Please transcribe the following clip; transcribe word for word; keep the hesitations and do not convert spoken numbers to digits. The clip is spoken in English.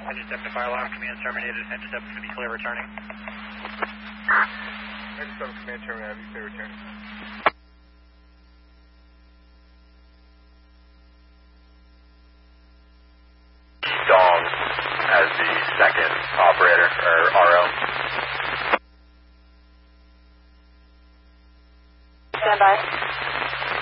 ninety-seven to fire alarm, command terminated, ninety-seven for the clear returning. ninety-seven command terminated, be clear returning. Dong as the second operator, or R O. Stand by.